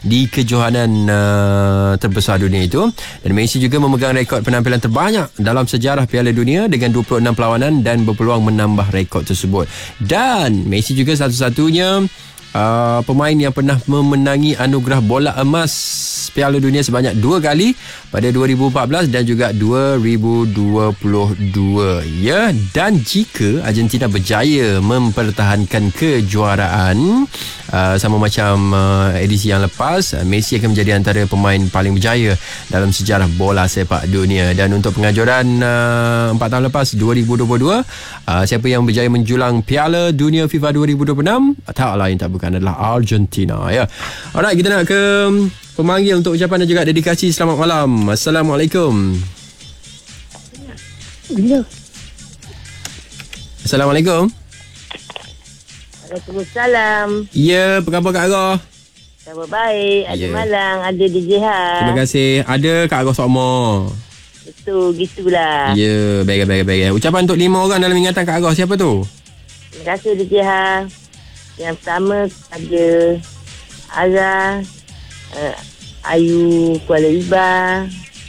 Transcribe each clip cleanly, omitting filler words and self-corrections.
di kejohanan terbesar dunia itu. Dan Messi juga memegang rekod penampilan terbanyak dalam sejarah Piala Dunia dengan 26 perlawanan dan berpeluang menambah rekod tersebut. Dan Messi juga satu-satunya pemain yang pernah memenangi anugerah bola emas Piala Dunia sebanyak 2 kali pada 2014 dan juga 2022 ya. Dan jika Argentina berjaya mempertahankan kejuaraan sama macam edisi yang lepas, Messi akan menjadi antara pemain paling berjaya dalam sejarah bola sepak dunia. Dan untuk pengajuran 4 tahun lepas 2022, siapa yang berjaya menjulang Piala Dunia FIFA 2026 tak lain tak bukan adalah Argentina ya. Alright, kita nak ke pemanggil untuk ucapan dan juga dedikasi. Selamat malam. Assalamualaikum. Assalamualaikum. Waalaikumsalam. Ya, apa khabar Kak Agah? Khabar baik. Ada Malang, ada DJ Ha. Terima kasih. Ada Kak Agah Sokmo. Betul, gitulah. Ya, baik. Ucapan untuk 5 orang dalam ingatan Kak Agah, siapa tu? Terima kasih DJ Ha. Yang pertama ada Azhar, Ayu Kuala Iba,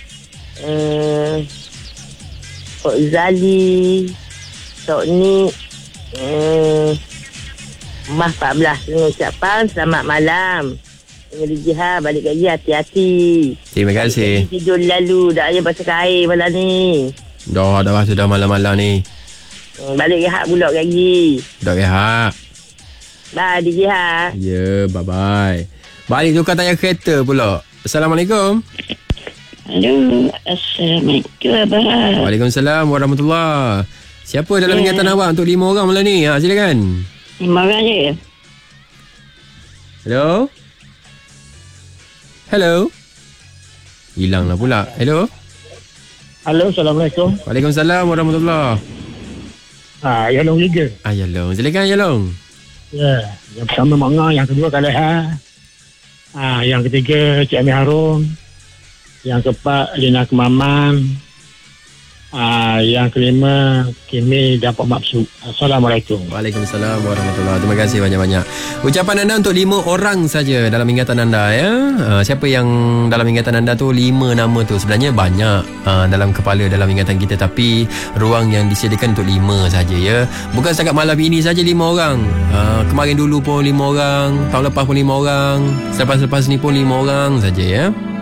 Tok Zali, Tok Nik, Mah 14 dengan ucapan selamat malam. Dengan Jiha balik lagi hati-hati. Terima kasih. Tidur lalu dah ada basah air malam ni. Dah sudah malam-malam ni. Balik rehat pula lagi. Dah rehat. Bye Jiha. Ya, bye-bye. Balik tukar tayar kereta pula. Assalamualaikum. Halo, Assalamualaikum Abang. Waalaikumsalam warahmatullahi. Siapa dalam ingatan awak untuk 5 orang malam ni? Silakan. 5 orang je. Hello. Hilanglah pula. Hello. Halo, Assalamualaikum. Waalaikumsalam warahmatullahi. Yalong juga. Yalong. Silakan Yalong. Ya, yang pertama Mak Ngah, yang kedua Kak Leha. Yang ketiga Cik Amir Harun. Yang keempat Lina Kemaman. Yang kelima Kimi dan Pak Maksud. Assalamualaikum. Waalaikumsalam warahmatullahi. Terima kasih banyak-banyak. Ucapan anda untuk 5 orang saja dalam ingatan anda ya. Siapa yang dalam ingatan anda tu 5 nama tu? Sebenarnya banyak dalam kepala, dalam ingatan kita, tapi ruang yang disediakan untuk 5 saja ya. Bukan setakat malam ini saja 5 orang. Kemarin dulu pun 5 orang, tahun lepas pun 5 orang, selepas-lepas ni pun 5 orang saja ya.